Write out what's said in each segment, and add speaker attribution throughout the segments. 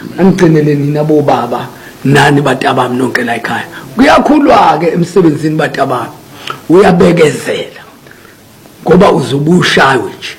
Speaker 1: angigcinele nina bobaba nani batabami nonke la ekhaya kuyakhulwa ke emsebenzini batabami uyabekezela ngoba uzobushawe nje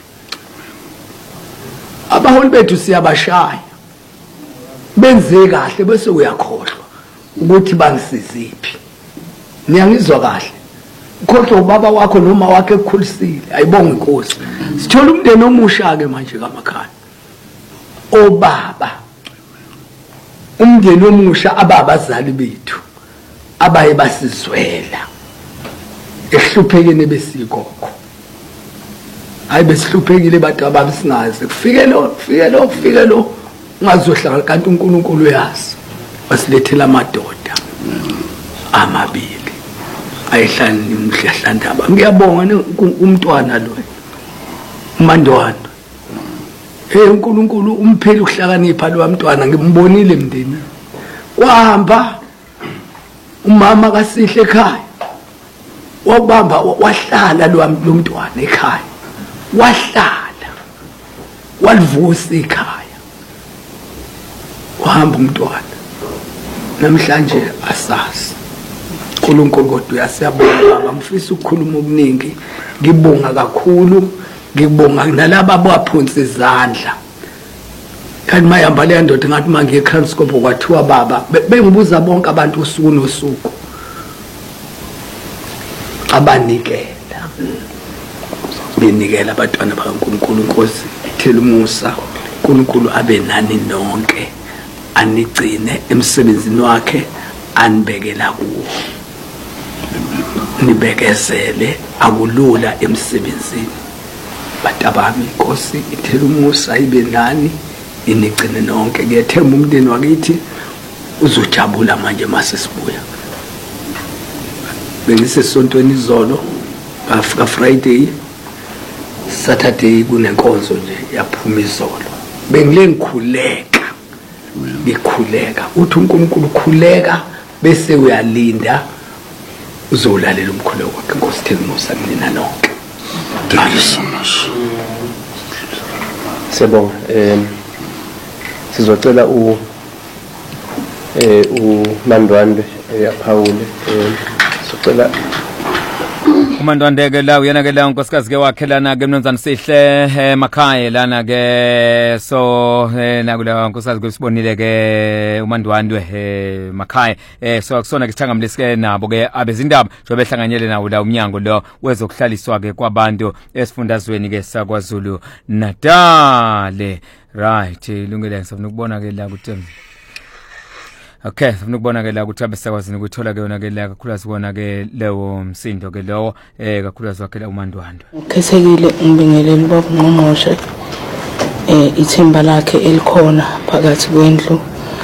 Speaker 1: abaholi bethu siyabashaya benze kahle bese uyakhohlwa ukuthi bangisiziphi niyangizwa kahle ukhohlwa ubaba wakho noma wakhe ekukhulisile ayibonga inkosi sithola umndeni omusha ke manje kamakhaya obaba umndeni omusha ababazali bethu abaye basizwela ehluphekene besikokho hayi besihluphekile bantu ababisingaze kufike lo ungazohlala kanti uNkulunkulu uyazi wasilethela amadoda amabili ayihlani umhlahlandaba ngiyabonga umntwana lo uMandwana uNkulunkulu umpheli ukuhlakanipha lo mntwana ngimbonile emndeni wahamba umama kaSihle ekhaya wabamba wahlala lo mntwana ekhaya wahlala walivusa ekhaya wahamba umntwana namhlanje asazi uNkulunkulu kodwa uyasiyabonga baba ngifisa ukukhuluma okuningi ngibonga kakhulu ngibonga nalabo abaphonsa izandla kanti mayihamba le ndoda ngathi mangiye eKranskop kwathiwa baba bengibuza bonke abantu usuku nosuku abanikela benikela abantwana bakaNkulunkulu Nkosi ithela umusa uNkulunkulu abe nani nonke anigcine emsebenzini wakhe anibekela kuwo nibekezele akulula emsebenzini batabami Nkosi ithela umusa ibe nani inigcine nonke ngiyethemba umndeni wakithi uzojabula manje mase sibuya bengisesontweni izolo afika Friday Saturday kunenkonzo nje yaphuma izolo bengile ngikhuleka uthi uNkulunkulu khuleka bese uyalinda uzolalela umkhuleko wakhe Nkosi ithela umusa kunina nonke.
Speaker 2: Thank you so much.
Speaker 3: Siyabonga sizocela uMandwandwe aphawule sizocela
Speaker 4: uMandwandwe ke la uyena ke la unkosikazi ke wakhe lana ke Mnumzane Sihle emakhaya lana ke so nakula unkosikazi ke sibonile ke uMandwandwe emakhaya so akusona ke sithangamlisi ke nabo ke abezindaba njobe behlanganyele nawo la umnyango lo wezokuhlaliswa ke kwabantu esifundazweni ke saKwaZulu Natal. Right ilungile ngisafuna ukubona ke la ukuthi okay sifuna ukubona ke la ukuthi abesakwazini ukuthola ke yona ke la kakhulu sibona ke lewo msindo ke lowo kakhulu wakhe la uMandwandwe
Speaker 5: khethekile ngibingeleli baba Ngqongqoshe ithemba lakhe elikhona phakathi kwendlu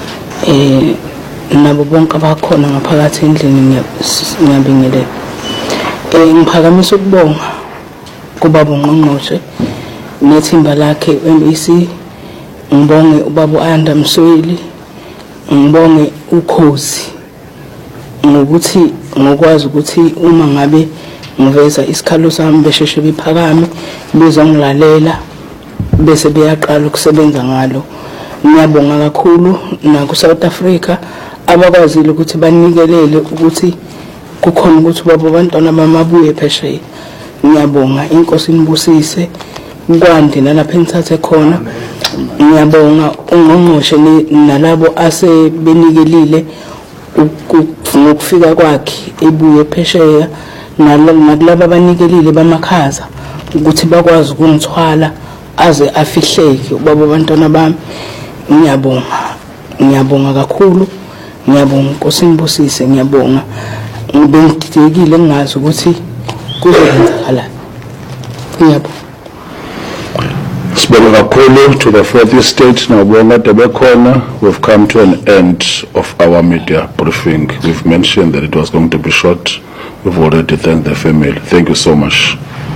Speaker 5: nabo bonke abakhona ngaphakathi endlini ngiyabingelela ngiphakamisa ukubonga kubaba Ngqongqoshe nethemba lakhe MBC ngibonge ubaba Anda Msweli ngibonge ukhozi ngokuthi ngokwazi ukuthi uma ngabe ngiveza isikhalo sami besheshe bephakame bezongilalela bese beyaqala ukusebenza ngalo. Ngiyabonga kakhulu na ku South Africa abakwazile ukuthi banikelele ukuthi kukhona ukuthi ubaba abantwana bamabuye phesheya. Ngiyabonga inkosi inibusise kwande nalapha engithathe khona. Ngiyabonga uNgqongqoshe nalabo asebenikelile ukufika kwakhe ebuye phesheya nalabo abanikelile bamakhaza ukuthi bakwazi ukungithwala aze afihleke ubaba abantwana bami. Ngiyabonga kakhulu. Ngiyabonga inkosi inibusise. Ngiyabonga ngibengididekile ngingazi ukuthi kuzokwenzakala. Ngiyabonga.
Speaker 2: To the fourth estate now we've come to an end of our media briefing. We've mentioned that it was going to be short. We've already thanked the family. Thank you so much.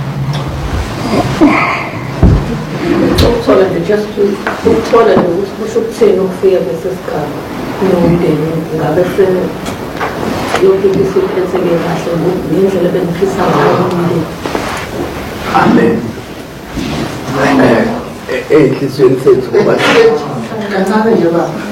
Speaker 1: Amen. Inhlizweni sethu ngoba